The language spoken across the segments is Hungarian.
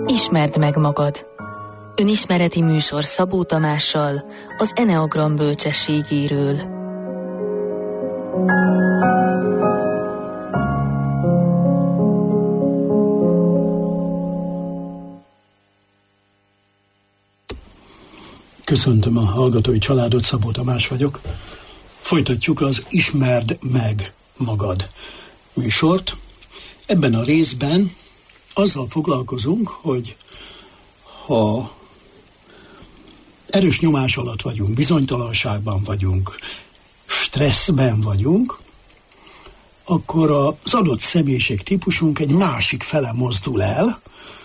Ismerd meg magad. Önismereti műsor Szabó Tamással az Eneagram bölcsességéről. Köszöntöm a hallgatói családot, Szabó Tamás vagyok. Folytatjuk az Ismerd meg magad műsort. Ebben a részben azzal foglalkozunk, hogy ha erős nyomás alatt vagyunk, bizonytalanságban vagyunk, stresszben vagyunk, akkor az adott személyiség típusunk egy másik fele mozdul el,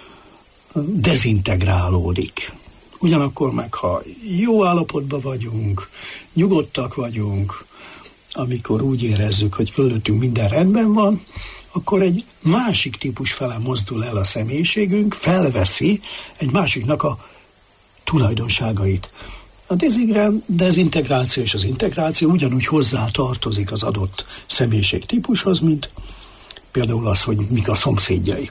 dezintegrálódik. Ugyanakkor meg, ha jó állapotban vagyunk, nyugodtak vagyunk, amikor úgy érezzük, hogy körülöttünk minden rendben van, akkor egy másik típus fele mozdul el a személyiségünk, felveszi egy másiknak a tulajdonságait. A dezintegráció és az integráció ugyanúgy hozzá tartozik az adott személyiség típushoz, mint például az, hogy mik a szomszédjai.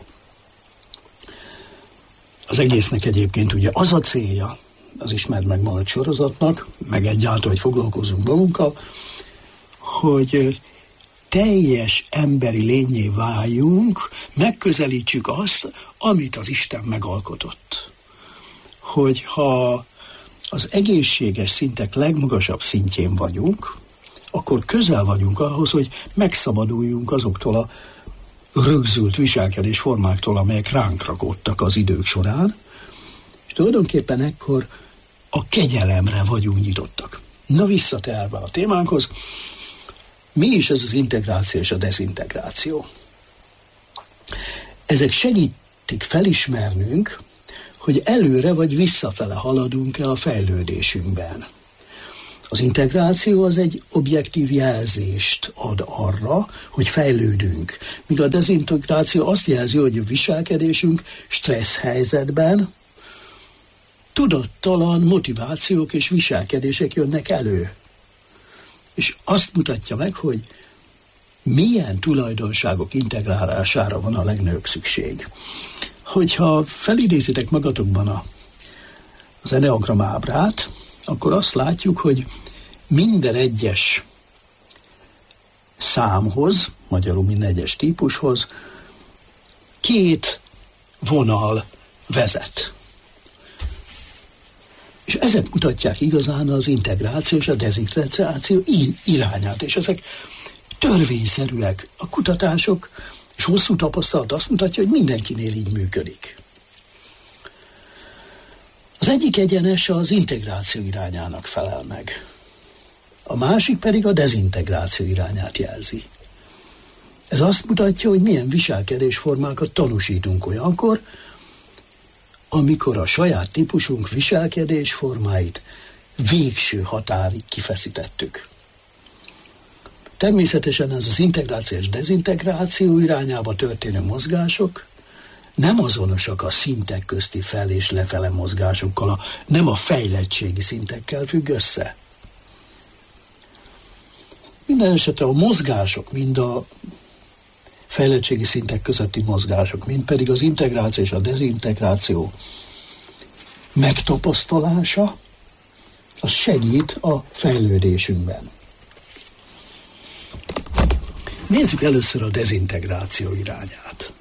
Az egésznek egyébként ugye az a célja, az Ismerd meg magad sorozatnak, meg egyáltalán, hogy foglalkozunk magunkkal, hogy teljes emberi lényé váljunk, megközelítsük azt, amit az Isten megalkotott. Hogy ha az egészséges szintek legmagasabb szintjén vagyunk, akkor közel vagyunk ahhoz, hogy megszabaduljunk azoktól a rögzült viselkedésformáktól, amelyek ránk rakódtak az idők során, és tulajdonképpen ekkor a kegyelemre vagyunk nyitottak. Na, visszatérve a témánkhoz, mi is ez az integráció és a dezintegráció? Ezek segítik felismernünk, hogy előre vagy visszafele haladunk-e a fejlődésünkben. Az integráció az egy objektív jelzést ad arra, hogy fejlődünk, míg a dezintegráció azt jelzi, hogy a viselkedésünk stressz helyzetben tudattalan motivációk és viselkedések jönnek elő. És azt mutatja meg, hogy milyen tulajdonságok integrálására van a legnagyobb szükség. Hogyha felidézitek magatokban az Eneagram ábrát, akkor azt látjuk, hogy minden egyes számhoz, magyarul minden egyes típushoz 2 vonal vezet. És ezek mutatják igazán az integráció és a dezintegráció irányát, és ezek törvényszerűek. A kutatások és hosszú tapasztalat azt mutatja, hogy mindenkinél így működik. Az egyik egyenes az integráció irányának felel meg. A másik pedig a dezintegráció irányát jelzi. Ez azt mutatja, hogy milyen viselkedésformákat tanúsítunk olyankor, amikor a saját típusunk viselkedésformáit végső határig kifeszítettük. Természetesen ez az integráció és dezintegráció irányába történő mozgások nem azonosak a szintek közti fel- és lefele mozgásokkal, nem a fejlettségi szintekkel függ össze. Minden esetre a mozgások, mind a fejlettségi szintek közötti mozgások, mind pedig az integráció és a dezintegráció megtapasztalása, az segít a fejlődésünkben. Nézzük először a dezintegráció irányát.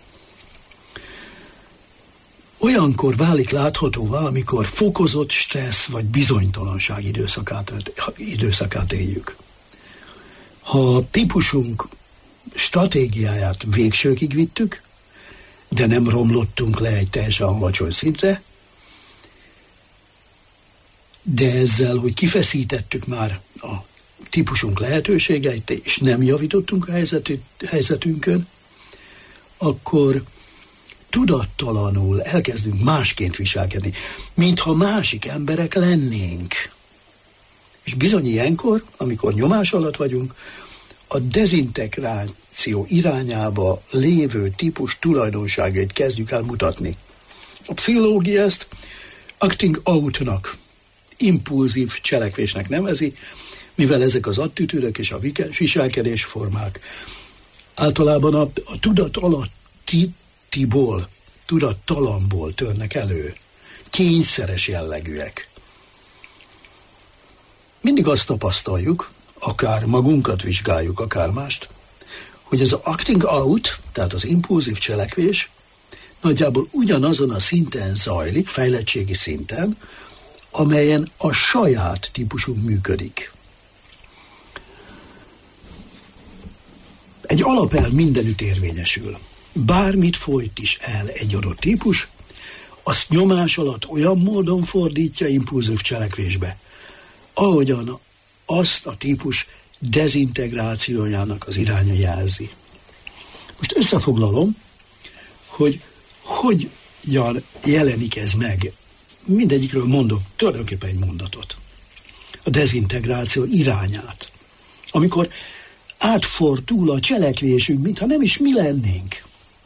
Olyankor válik láthatóvá, amikor fokozott stressz vagy bizonytalanság időszakát éljük. Ha a típusunk stratégiáját végsőkig vittük, de nem romlottunk le egy teljesen alacsony szintre, de ezzel, hogy kifeszítettük már a típusunk lehetőségeit, és nem javítottunk a helyzetünkön, akkor tudattalanul elkezdünk másként viselkedni, mintha másik emberek lennénk. És bizony ilyenkor, amikor nyomás alatt vagyunk, a dezintegráció irányába lévő típus tulajdonságait kezdjük el mutatni. A pszichológia ezt acting out-nak, impulzív cselekvésnek nevezi, mivel ezek az attitűdök és a viselkedésformák általában a tudat alattiból tudattalamból törnek elő. Kényszeres jellegűek. Mindig azt tapasztaljuk, akár magunkat vizsgáljuk, akár mást, hogy az acting out, tehát az impulzív cselekvés nagyjából ugyanazon a szinten zajlik, fejlettségi szinten, amelyen a saját típusunk működik. Egy alapelv mindenütt érvényesül. Bármit folyt is el egy adott típus, azt nyomás alatt olyan módon fordítja impulzív cselekvésbe, ahogyan azt a típus dezintegrációjának az iránya jelzi. Most összefoglalom, hogy hogyan jelenik ez meg. Mindegyikről mondok tulajdonképpen egy mondatot. A dezintegráció irányát. Amikor átfordul a cselekvésünk, mintha nem is mi lennénk.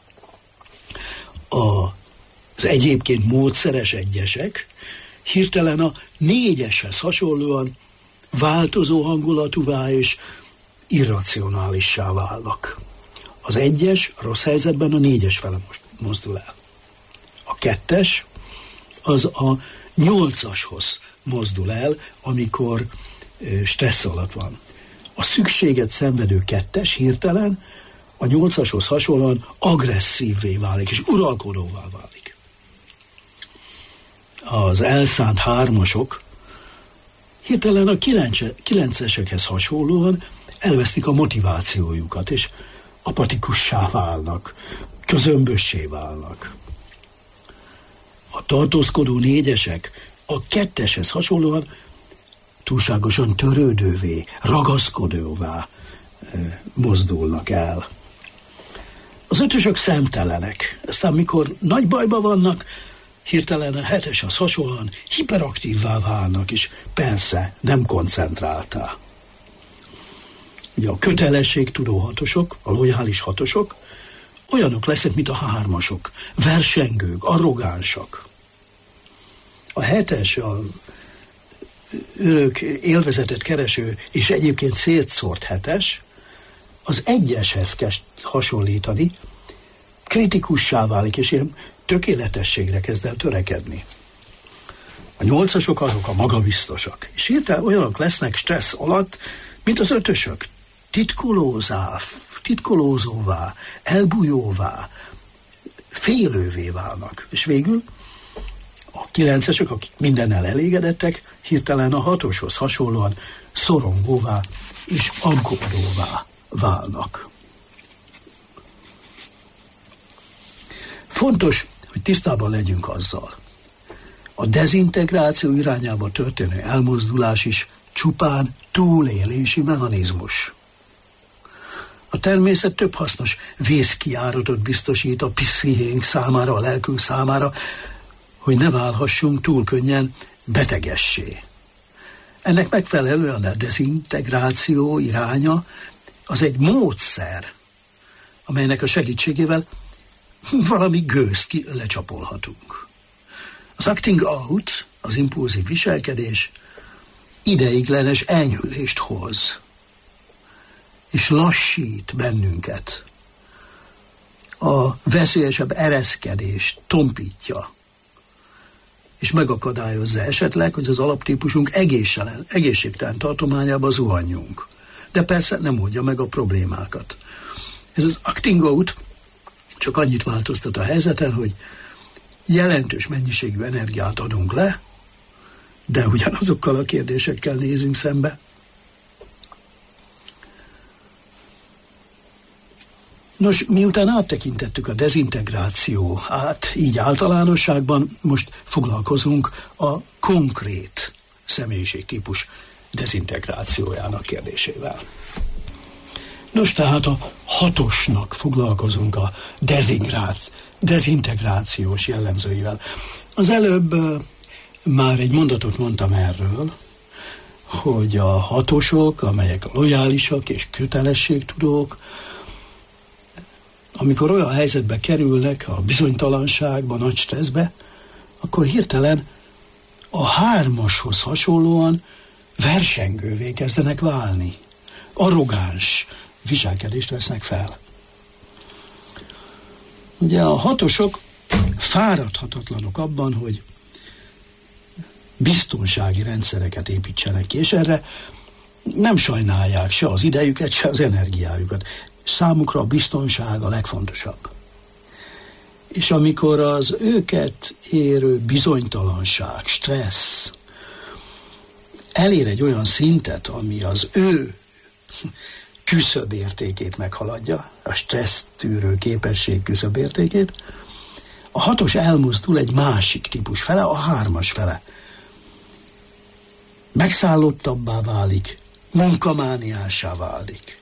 Az egyébként módszeres egyesek hirtelen a négyeshez hasonlóan változó hangulatúvá és irracionálissá válnak. Az egyes rossz helyzetben a négyes fele mozdul el. A kettes az a nyolcashoz mozdul el, amikor stressz alatt van. A szükséget szenvedő kettes hirtelen a nyolcashoz hasonlóan agresszívvé válik, és uralkodóvá válik. Az elszánt hármasok hirtelen a kilencesekhez hasonlóan elvesztik a motivációjukat, és apatikussá válnak, közömbössé válnak. A tartózkodó négyesek a ketteshez hasonlóan túlságosan törődővé, ragaszkodóvá mozdulnak el. Az ötösök szemtelenek, aztán mikor nagy bajban vannak, hirtelen a heteshez hasonlóan hiperaktívvá válnak, és persze nem koncentráltá. Ugye a kötelességtudó hatosok, a lojális hatosok olyanok lesznek, mint a hármasok, versengők, arrogánsak. A hetes, a örök élvezetet kereső és egyébként szétszórt hetes az egyeshez kezd hasonlítani, kritikussá válik, és ilyen tökéletességre kezd el törekedni. A nyolcasok azok a magabiztosak, és hirtelen olyanok lesznek stressz alatt, mint az ötösök, titkolózóvá, elbújóvá, félővé válnak. És végül a kilencesek, akik mindennel elégedettek, hirtelen a hatoshoz hasonlóan szorongóvá és aggódóvá válnak. Fontos, hogy tisztában legyünk azzal. A dezintegráció irányába történő elmozdulás is csupán túlélési mechanizmus. A természet több hasznos vészkijáratot biztosít a pszichénk számára, a lelkünk számára, hogy ne válhassunk túl könnyen betegessé. Ennek megfelelően a dezintegráció iránya az egy módszer, amelynek a segítségével valami gőzt lecsapolhatunk. Az acting out, az impulzív viselkedés ideiglenes enyhülést hoz, és lassít bennünket. A veszélyesebb ereszkedést tompítja, és megakadályozza esetleg, hogy az alaptípusunk egészségtelen tartományába zuhanjunk. De persze nem oldja meg a problémákat. Ez az acting out csak annyit változtat a helyzeten, hogy jelentős mennyiségű energiát adunk le, de ugyanazokkal a kérdésekkel nézünk szembe. Nos, miután áttekintettük a dezintegrációt, így általánosságban most foglalkozunk a konkrét személyiségtípus dezintegrációjának kérdésével. Nos, tehát a hatosnak foglalkozunk a dezintegrációs jellemzőivel. Az előbb már egy mondatot mondtam erről, hogy a hatosok, amelyek lojálisak és kötelességtudók, amikor olyan helyzetbe kerülnek, a bizonytalanságba, nagy stresszbe, akkor hirtelen a hármashoz hasonlóan versengővé kezdenek válni. Arrogáns viselkedést vesznek fel. Ugye a hatosok fáradhatatlanok abban, hogy biztonsági rendszereket építsenek ki, és erre nem sajnálják se az idejüket, se az energiájukat. Számukra a biztonság a legfontosabb. És amikor az őket érő bizonytalanság, stressz elér egy olyan szintet, ami az ő küszöbértékét meghaladja, a stressz tűrő képesség küszöbértékét, a 6-os elmozdul egy másik típus fele, a 3-as fele. Megszállottabbá válik, munkamániássá válik.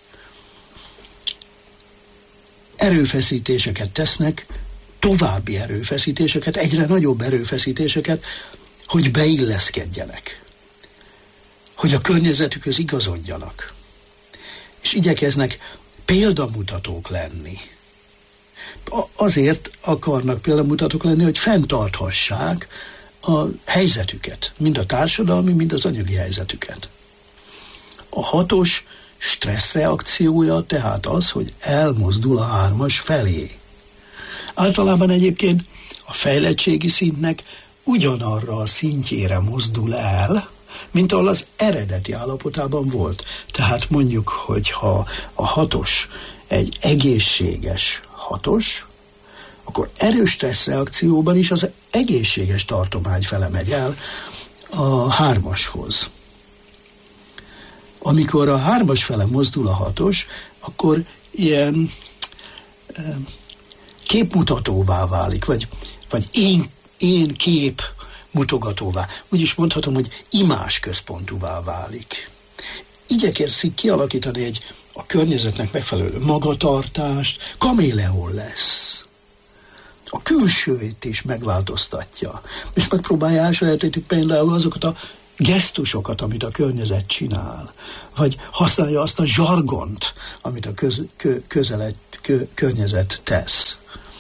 Erőfeszítéseket tesznek, további erőfeszítéseket, egyre nagyobb erőfeszítéseket, hogy beilleszkedjenek, hogy a környezetükhöz igazodjanak, és igyekeznek példamutatók lenni. Azért akarnak példamutatók lenni, hogy fenntarthassák a helyzetüket, mind a társadalmi, mind az anyagi helyzetüket. A 6-os stresszreakciója tehát az, hogy elmozdul a 3-as felé. Általában egyébként a fejlettségi szintnek ugyanarra a szintjére mozdul el, mint ahol az eredeti állapotában volt. Tehát mondjuk, hogyha a 6-os egy egészséges 6-os, akkor erős stresszreakcióban is az egészséges tartomány fele megy el a 3-ashoz. Amikor a 3-as fele mozdul a 6-os, akkor ilyen képmutatóvá válik, vagy én kép mutogatóvá. Úgy is mondhatom, hogy imásközpontúvá válik. Igyekezik kialakítani a környezetnek megfelelő magatartást, kaméleon lesz. A külsőt is megváltoztatja. És megpróbálja elsajátítani például azokat a gesztusokat, amit a környezet csinál. Vagy használja azt a zsargont, amit a környezet tesz.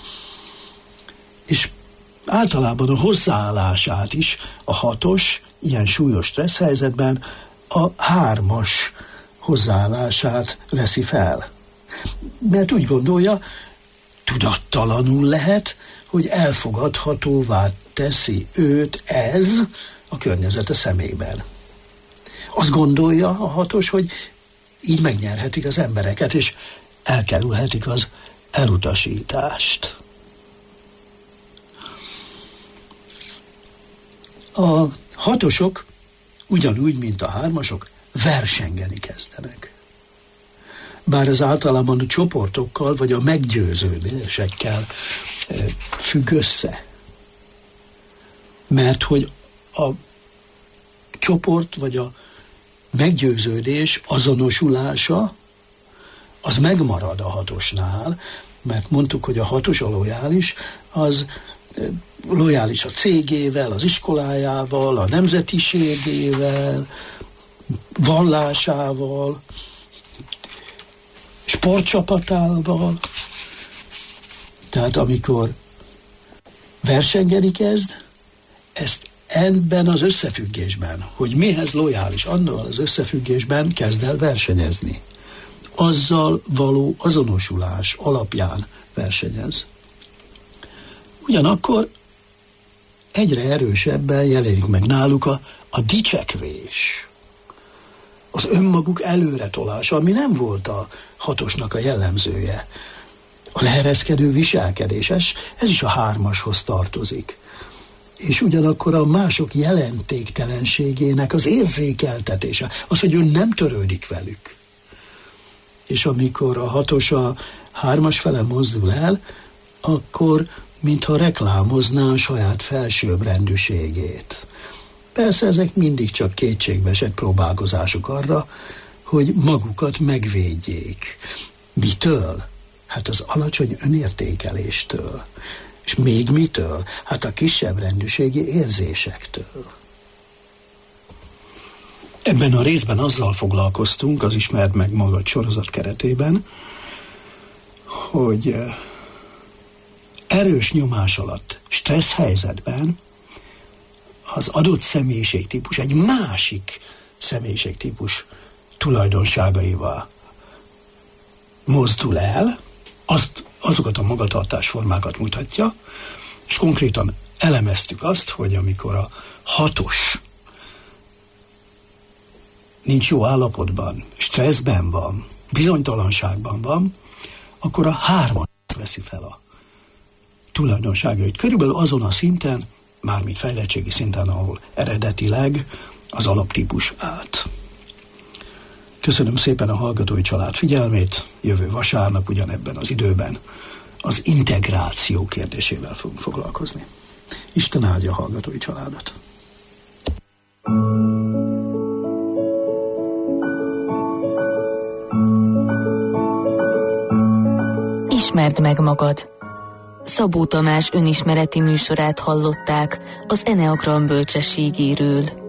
És általában a hozzáállását is a 6-os, ilyen súlyos stressz helyzetben a 3-as hozzáállását veszi fel. Mert úgy gondolja, tudattalanul lehet, hogy elfogadhatóvá teszi őt ez a környezete szemében. Azt gondolja a 6-os, hogy így megnyerhetik az embereket, és elkerülhetik az elutasítást. A 6-osok ugyanúgy, mint a 3-asok versengeni kezdenek. Bár az általában a csoportokkal vagy a meggyőződésekkel függ össze. Mert hogy a csoport vagy a meggyőződés azonosulása az megmarad a 6-osnál, mert mondtuk, hogy a 6-os a lojális, az lojális a cégével, az iskolájával, a nemzetiségével, vallásával, sportcsapatával. Tehát amikor versengeni kezd, ezt ebben az összefüggésben, hogy mihez lojális, annál az összefüggésben kezd el versenyezni. Azzal való azonosulás alapján versenyez. Ugyanakkor egyre erősebben jelenik meg náluk a dicsekvés, az önmaguk előretolása, ami nem volt a 6-osnak a jellemzője. A leereszkedő viselkedés, ez is a 3-ashoz tartozik. És ugyanakkor a mások jelentéktelenségének az érzékeltetése, az, hogy ő nem törődik velük. És amikor a 6-os a 3-as fele mozdul el, akkor mintha reklámozná a saját felsőbbrendűségét. Persze ezek mindig csak kétségbeesett próbálkozások arra, hogy magukat megvédjék. Mitől? Hát az alacsony önértékeléstől. És még mitől? Hát a kisebb rendűségi érzésektől. Ebben a részben azzal foglalkoztunk, az Ismerd meg magad sorozat keretében, hogy erős nyomás alatt, stressz helyzetben az adott személyiségtípus egy másik személyiségtípus tulajdonságaival mozdul el, azokat a magatartásformákat mutatja, És konkrétan elemeztük azt, hogy amikor a 6-os nincs jó állapotban, stresszben van, bizonytalanságban van, akkor a 3 veszi fel a tulajdonságait. Körülbelül azon a szinten, mármint fejlettségi szinten, ahol eredetileg az alaptípus állt. Köszönöm szépen a hallgatói család figyelmét. Jövő vasárnap ugyanebben az időben az integráció kérdésével fogunk foglalkozni. Isten áldja a hallgatói családot. Ismerd meg magad. Szabó Tamás önismereti műsorát hallották az Eneagram bölcsességéről.